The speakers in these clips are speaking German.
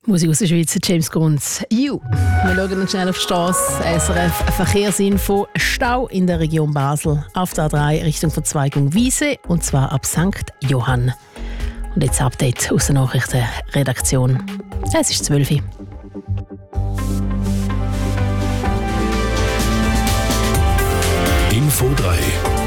Musik aus der Schweiz, James Grunz. Wir schauen uns schnell auf die Strasse. SRF Verkehrsinfo. Stau in der Region Basel auf der A3 Richtung Verzweigung Wiese und zwar ab St. Johann. Und jetzt Update aus der Nachrichtenredaktion. Es ist 12 Uhr. Info 3.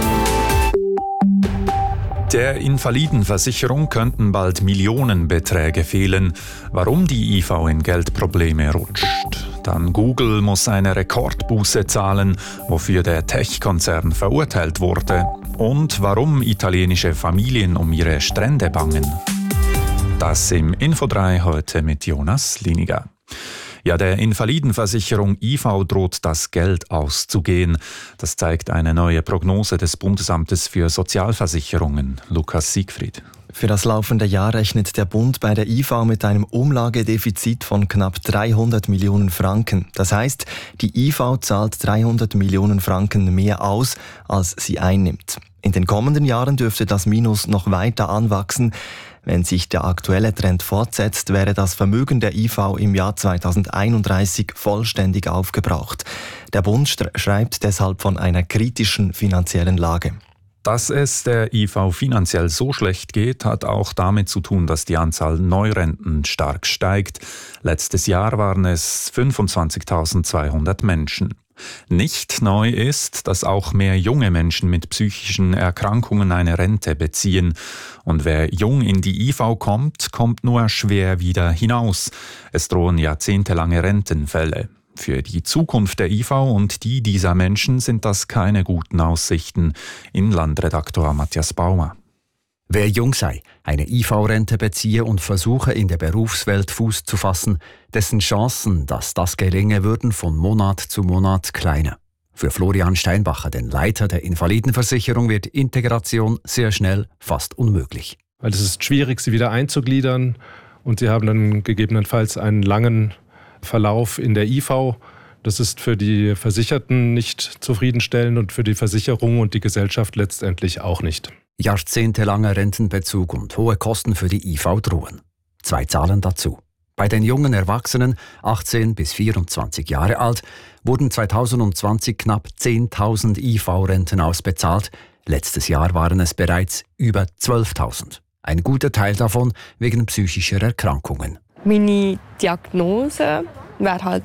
Der Invalidenversicherung könnten bald Millionenbeträge fehlen. Warum die IV in Geldprobleme rutscht. Dann Google muss eine Rekordbuße zahlen, wofür der Tech-Konzern verurteilt wurde. Und warum italienische Familien um ihre Strände bangen. Das im Info 3 heute mit Jonas Liniger. Ja, der Invalidenversicherung IV droht das Geld auszugehen. Das zeigt eine neue Prognose des Bundesamtes für Sozialversicherungen. Lukas Siegfried. Für das laufende Jahr rechnet der Bund bei der IV mit einem Umlagedefizit von knapp 300 Millionen Franken. Das heißt, die IV zahlt 300 Millionen Franken mehr aus, als sie einnimmt. In den kommenden Jahren dürfte das Minus noch weiter anwachsen. Wenn sich der aktuelle Trend fortsetzt, wäre das Vermögen der IV im Jahr 2031 vollständig aufgebraucht. Der Bund schreibt deshalb von einer kritischen finanziellen Lage. Dass es der IV finanziell so schlecht geht, hat auch damit zu tun, dass die Anzahl Neurenten stark steigt. Letztes Jahr waren es 25.200 Menschen. Nicht neu ist, dass auch mehr junge Menschen mit psychischen Erkrankungen eine Rente beziehen. Und wer jung in die IV kommt, kommt nur schwer wieder hinaus. Es drohen jahrzehntelange Rentenfälle. Für die Zukunft der IV und die dieser Menschen sind das keine guten Aussichten. Inlandredaktor Matthias Baumer. Wer jung sei, eine IV-Rente beziehe und versuche, in der Berufswelt Fuß zu fassen, dessen Chancen, dass das gelinge, würden von Monat zu Monat kleiner. Für Florian Steinbacher, den Leiter der Invalidenversicherung, wird Integration sehr schnell fast unmöglich. Weil es ist schwierig, sie wieder einzugliedern und sie haben dann gegebenenfalls einen langen Verlauf in der IV. Das ist für die Versicherten nicht zufriedenstellend und für die Versicherung und die Gesellschaft letztendlich auch nicht. Jahrzehntelanger Rentenbezug und hohe Kosten für die IV drohen. 2 Zahlen dazu. Bei den jungen Erwachsenen, 18 bis 24 Jahre alt, wurden 2020 knapp 10.000 IV-Renten ausbezahlt. Letztes Jahr waren es bereits über 12.000. Ein guter Teil davon wegen psychischer Erkrankungen. Meine Diagnose wäre halt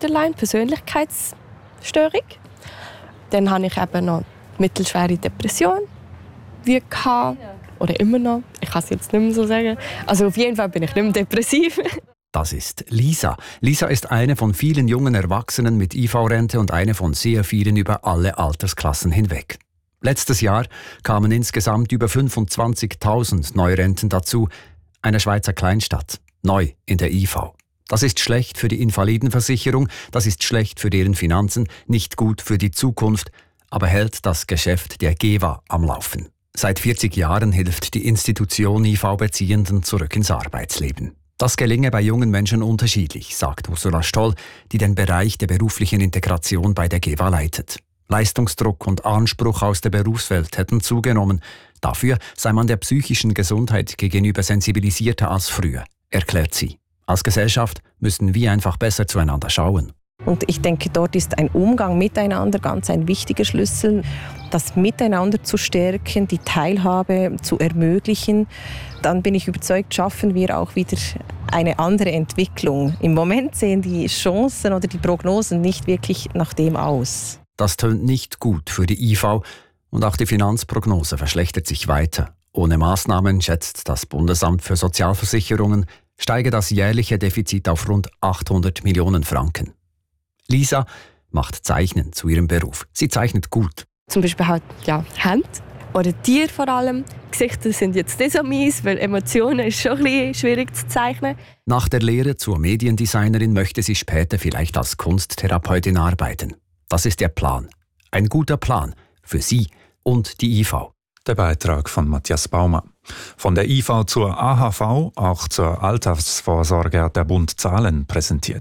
Borderline-Persönlichkeitsstörung. Dann habe ich eben noch mittelschwere Depression. Wie gehabt, oder immer noch, ich kann es jetzt nicht mehr so sagen. Also auf jeden Fall bin ich nicht mehr depressiv. Das ist Lisa. Lisa ist eine von vielen jungen Erwachsenen mit IV-Rente und eine von sehr vielen über alle Altersklassen hinweg. Letztes Jahr kamen insgesamt über 25.000 Neurenten dazu, eine Schweizer Kleinstadt, neu in der IV. Das ist schlecht für die Invalidenversicherung, das ist schlecht für deren Finanzen, nicht gut für die Zukunft, aber hält das Geschäft der GEVA am Laufen. Seit 40 Jahren hilft die Institution IV-Beziehenden zurück ins Arbeitsleben. Das gelinge bei jungen Menschen unterschiedlich, sagt Ursula Stoll, die den Bereich der beruflichen Integration bei der GEVA leitet. Leistungsdruck und Anspruch aus der Berufswelt hätten zugenommen. Dafür sei man der psychischen Gesundheit gegenüber sensibilisierter als früher, erklärt sie. Als Gesellschaft müssten wir einfach besser zueinander schauen. Und ich denke, dort ist ein Umgang miteinander ganz ein wichtiger Schlüssel, das Miteinander zu stärken, die Teilhabe zu ermöglichen. Dann bin ich überzeugt, schaffen wir auch wieder eine andere Entwicklung. Im Moment sehen die Chancen oder die Prognosen nicht wirklich nach dem aus. Das tönt nicht gut für die IV und auch die Finanzprognose verschlechtert sich weiter. Ohne Maßnahmen, schätzt das Bundesamt für Sozialversicherungen, steige das jährliche Defizit auf rund 800 Millionen Franken. Lisa macht Zeichnen zu ihrem Beruf. Sie zeichnet gut. Zum Beispiel halt, Hände oder Tiere vor allem. Gesichter sind jetzt nicht so mies, weil Emotionen ist schon ein bisschen schwierig zu zeichnen. Nach der Lehre zur Mediendesignerin möchte sie später vielleicht als Kunsttherapeutin arbeiten. Das ist der Plan. Ein guter Plan für sie und die IV. Der Beitrag von Matthias Baumer. Von der IV zur AHV, auch zur Altersvorsorge hat der Bund Zahlen präsentiert.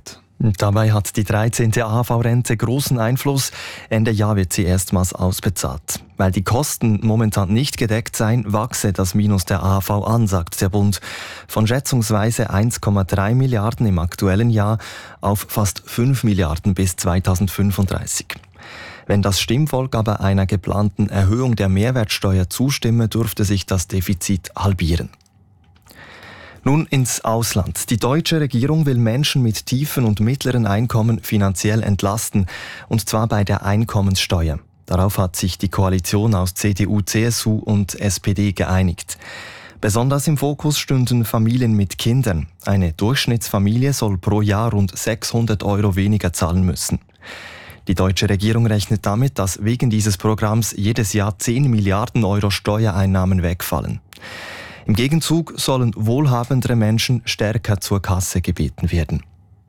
Dabei hat die 13. AHV-Rente großen Einfluss. Ende Jahr wird sie erstmals ausbezahlt. Weil die Kosten momentan nicht gedeckt seien, wachse das Minus der AHV an, sagt der Bund. Von schätzungsweise 1,3 Milliarden im aktuellen Jahr auf fast 5 Milliarden bis 2035. Wenn das Stimmvolk aber einer geplanten Erhöhung der Mehrwertsteuer zustimme, dürfte sich das Defizit halbieren. Nun ins Ausland. Die deutsche Regierung will Menschen mit tiefen und mittleren Einkommen finanziell entlasten, und zwar bei der Einkommenssteuer. Darauf hat sich die Koalition aus CDU, CSU und SPD geeinigt. Besonders im Fokus stünden Familien mit Kindern. Eine Durchschnittsfamilie soll pro Jahr rund 600 € weniger zahlen müssen. Die deutsche Regierung rechnet damit, dass wegen dieses Programms jedes Jahr 10 Milliarden € Steuereinnahmen wegfallen. Im Gegenzug sollen wohlhabendere Menschen stärker zur Kasse gebeten werden.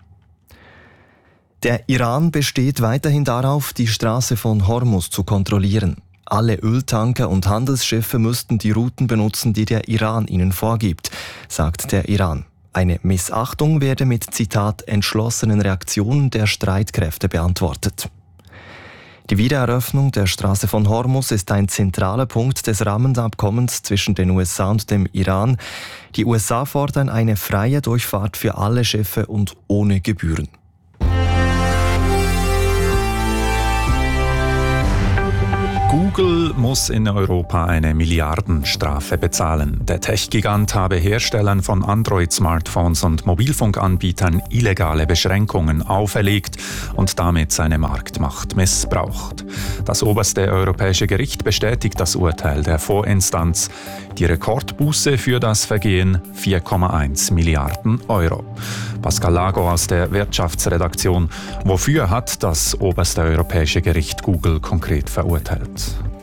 Der Iran besteht weiterhin darauf, die Straße von Hormuz zu kontrollieren. Alle Öltanker und Handelsschiffe müssten die Routen benutzen, die der Iran ihnen vorgibt, sagt der Iran. Eine Missachtung werde mit, Zitat, entschlossenen Reaktionen der Streitkräfte beantwortet. Die Wiedereröffnung der Straße von Hormuz ist ein zentraler Punkt des Rahmenabkommens zwischen den USA und dem Iran. Die USA fordern eine freie Durchfahrt für alle Schiffe und ohne Gebühren. Google muss in Europa eine Milliardenstrafe bezahlen. Der Tech-Gigant habe Herstellern von Android-Smartphones und Mobilfunkanbietern illegale Beschränkungen auferlegt und damit seine Marktmacht missbraucht. Das oberste europäische Gericht bestätigt das Urteil der Vorinstanz. Die Rekordbuße für das Vergehen 4,1 Milliarden €. Pascal Lago aus der Wirtschaftsredaktion. Wofür hat das oberste europäische Gericht Google konkret verurteilt?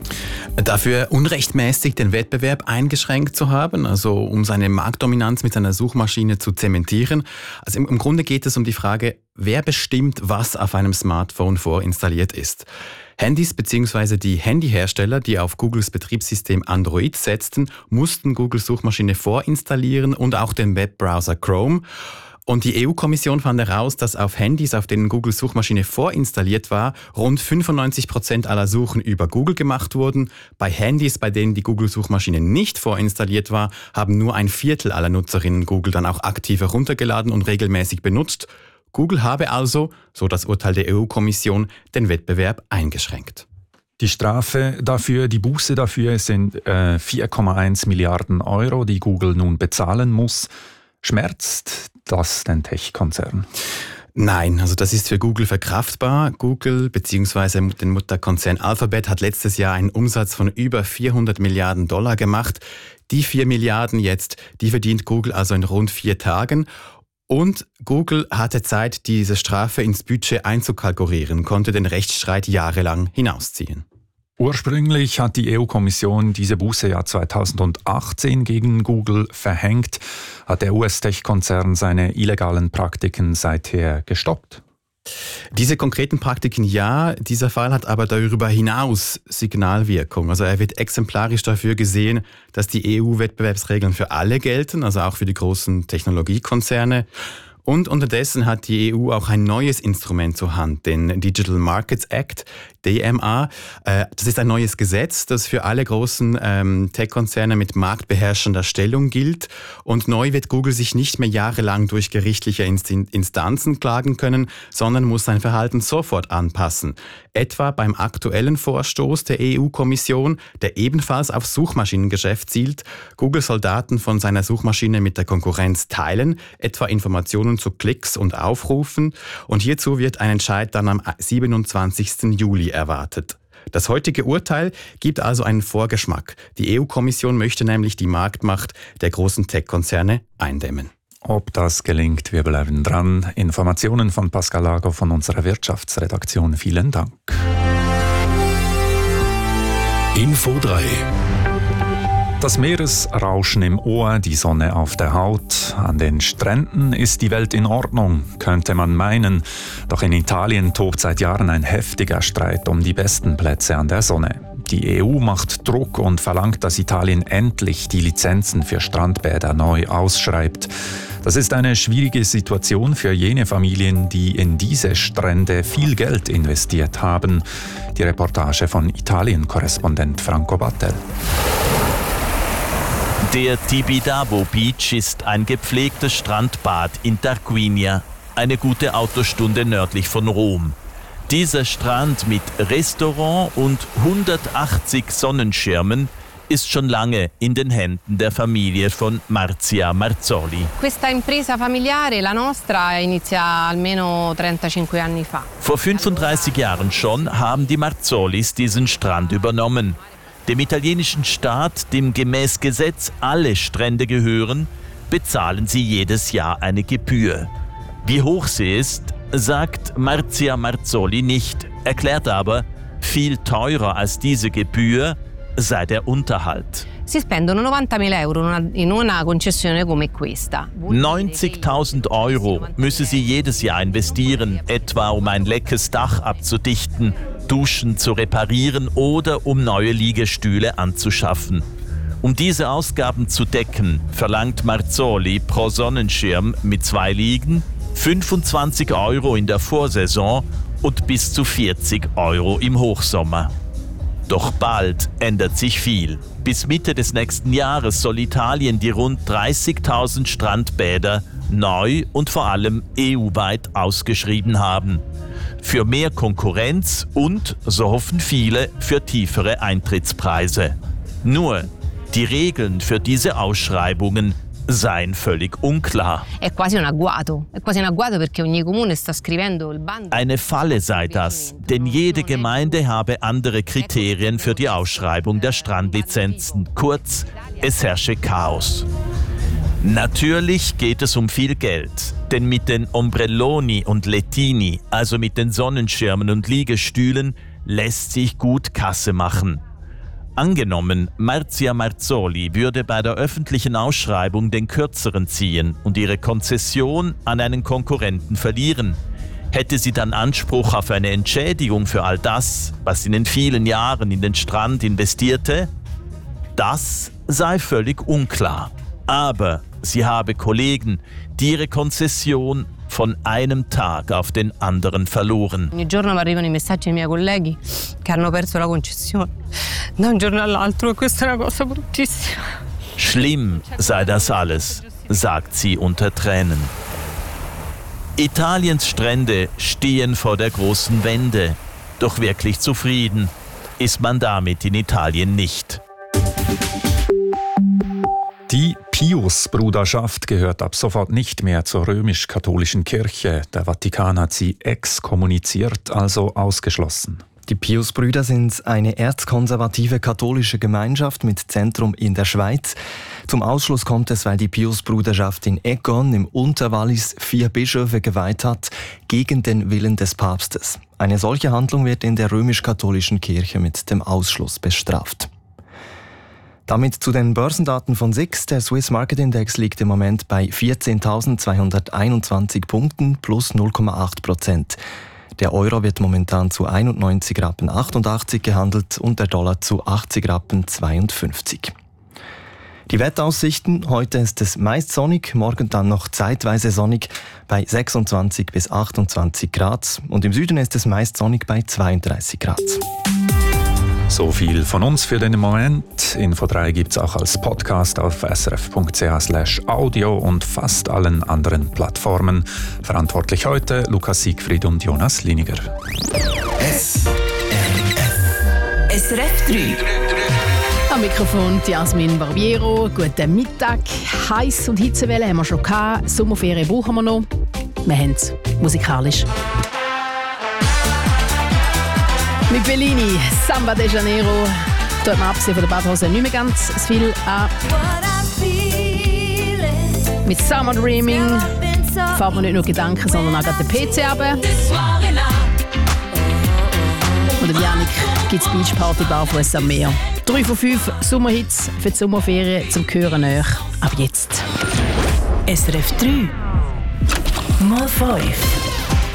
Dafür unrechtmäßig den Wettbewerb eingeschränkt zu haben, also um seine Marktdominanz mit seiner Suchmaschine zu zementieren. Also im Grunde geht es um die Frage, wer bestimmt, was auf einem Smartphone vorinstalliert ist. Handys bzw. die Handyhersteller, die auf Googles Betriebssystem Android setzten, mussten Googles Suchmaschine vorinstallieren und auch den Webbrowser Chrome. Und die EU-Kommission fand heraus, dass auf Handys, auf denen Googles Suchmaschine vorinstalliert war, rund 95% aller Suchen über Google gemacht wurden. Bei Handys, bei denen die Google-Suchmaschine nicht vorinstalliert war, haben nur ein Viertel aller Nutzerinnen Google dann auch aktiv heruntergeladen und regelmäßig benutzt. Google habe also, so das Urteil der EU-Kommission, den Wettbewerb eingeschränkt. Die Strafe dafür, die Buße dafür sind 4,1 Milliarden €, die Google nun bezahlen muss. Schmerzt das den Tech-Konzern? Nein, also das ist für Google verkraftbar. Google bzw. den Mutterkonzern Alphabet hat letztes Jahr einen Umsatz von über 400 Milliarden $ gemacht. Die 4 Milliarden jetzt, die verdient Google also in rund 4 Tagen. Und Google hatte Zeit, diese Strafe ins Budget einzukalkulieren, konnte den Rechtsstreit jahrelang hinausziehen. Ursprünglich hat die EU-Kommission diese Buße ja 2018 gegen Google verhängt. Hat der US-Tech-Konzern seine illegalen Praktiken seither gestoppt? Diese konkreten Praktiken ja, dieser Fall hat aber darüber hinaus Signalwirkung. Also er wird exemplarisch dafür gesehen, dass die EU-Wettbewerbsregeln für alle gelten, also auch für die großen Technologiekonzerne. Und unterdessen hat die EU auch ein neues Instrument zur Hand, den Digital Markets Act, DMA. Das ist ein neues Gesetz, das für alle großen Tech-Konzerne mit marktbeherrschender Stellung gilt. Und neu wird Google sich nicht mehr jahrelang durch gerichtliche Instanzen klagen können, sondern muss sein Verhalten sofort anpassen. Etwa beim aktuellen Vorstoß der EU-Kommission, der ebenfalls auf Suchmaschinengeschäft zielt. Google soll Daten von seiner Suchmaschine mit der Konkurrenz teilen, etwa Informationen zu Klicks und Aufrufen. Und hierzu wird ein Entscheid dann am 27. Juli erwartet. Das heutige Urteil gibt also einen Vorgeschmack. Die EU-Kommission möchte nämlich die Marktmacht der großen Tech-Konzerne eindämmen. Ob das gelingt, wir bleiben dran. Informationen von Pascal Lago von unserer Wirtschaftsredaktion. Vielen Dank. Info 3. Das Meeresrauschen im Ohr, die Sonne auf der Haut. An den Stränden ist die Welt in Ordnung, könnte man meinen. Doch in Italien tobt seit Jahren ein heftiger Streit um die besten Plätze an der Sonne. Die EU macht Druck und verlangt, dass Italien endlich die Lizenzen für Strandbäder neu ausschreibt. Das ist eine schwierige Situation für jene Familien, die in diese Strände viel Geld investiert haben. Die Reportage von Italien-Korrespondent Franco Battel. Der Tibidabo Beach ist ein gepflegtes Strandbad in Tarquinia, eine gute Autostunde nördlich von Rom. Dieser Strand mit Restaurant und 180 Sonnenschirmen ist schon lange in den Händen der Familie von Marzia Marzoli. Questa impresa familiare, la nostra, inizia almeno 35 anni fa. Vor 35 Jahren schon haben die Marzolis diesen Strand übernommen. Dem italienischen Staat, dem gemäß Gesetz alle Strände gehören, bezahlen sie jedes Jahr eine Gebühr. Wie hoch sie ist, sagt Marzia Marzoli nicht, erklärt aber, viel teurer als diese Gebühr sei der Unterhalt. Si spendono 90.000 euro in una concessione come questa. 90.000 Euro müsse sie jedes Jahr investieren, etwa um ein leckes Dach abzudichten, Duschen zu reparieren oder um neue Liegestühle anzuschaffen. Um diese Ausgaben zu decken, verlangt Marzoli pro Sonnenschirm mit 2 Liegen 25 Euro in der Vorsaison und bis zu 40 Euro im Hochsommer. Doch bald ändert sich viel. Bis Mitte des nächsten Jahres soll Italien die rund 30.000 Strandbäder neu und vor allem EU-weit ausgeschrieben haben. Für mehr Konkurrenz und, so hoffen viele, für tiefere Eintrittspreise. Nur, die Regeln für diese Ausschreibungen seien völlig unklar. Eine Falle sei das, denn jede Gemeinde habe andere Kriterien für die Ausschreibung der Strandlizenzen. Kurz, es herrsche Chaos. Natürlich geht es um viel Geld, denn mit den Ombrelloni und Lettini, also mit den Sonnenschirmen und Liegestühlen, lässt sich gut Kasse machen. Angenommen, Marzia Marzoli würde bei der öffentlichen Ausschreibung den Kürzeren ziehen und ihre Konzession an einen Konkurrenten verlieren, hätte sie dann Anspruch auf eine Entschädigung für all das, was sie in den vielen Jahren in den Strand investierte? Das sei völlig unklar. Aber sie habe Kollegen, die ihre Konzession von einem Tag auf den anderen verloren. Ogni giorno mi arrivano i messaggi ai miei colleghi che hanno perso la concessione da un giorno all'altro e questa è una cosa bruttissima. Schlimm sei das alles, sagt sie unter Tränen. Italiens Strände stehen vor der großen Wende. Doch wirklich zufrieden ist man damit in Italien nicht. Die Pius-Bruderschaft gehört ab sofort nicht mehr zur römisch-katholischen Kirche. Der Vatikan hat sie exkommuniziert, also ausgeschlossen. Die Pius-Brüder sind eine erzkonservative katholische Gemeinschaft mit Zentrum in der Schweiz. Zum Ausschluss kommt es, weil die Pius-Bruderschaft in Egon im Unterwallis 4 Bischöfe geweiht hat, gegen den Willen des Papstes. Eine solche Handlung wird in der römisch-katholischen Kirche mit dem Ausschluss bestraft. Damit zu den Börsendaten von SIX. Der Swiss Market Index liegt im Moment bei 14.221 Punkten plus 0,8%. Der Euro wird momentan zu 91,88 Rappen gehandelt und der Dollar zu 80,52 Rappen. Die Wetteraussichten: Heute ist es meist sonnig, morgen dann noch zeitweise sonnig bei 26 bis 28 Grad. Und im Süden ist es meist sonnig bei 32 Grad. So viel von uns für den Moment. Info 3 gibt es auch als Podcast auf srf.ch/audio und fast allen anderen Plattformen. Verantwortlich heute Lukas Siegfried und Jonas Liniger. SRF 3. Am Mikrofon Jasmin Barbiero. Guten Mittag. Heiß und Hitzewelle haben wir schon gehabt. Sommerferien brauchen wir noch. Wir haben es musikalisch. Mit Bellini, Samba de Janeiro, tut man abgesehen von der Badhose nicht mehr ganz viel an. Mit Summer Dreaming fährt man nicht nur Gedanken, sondern auch den PC runter. Und der Janik gibt es Beachparty barfuß am Meer. 3 von 5 Sommerhits für die Sommerferien zum Hören näher. Ab jetzt. SRF 3 mal 5.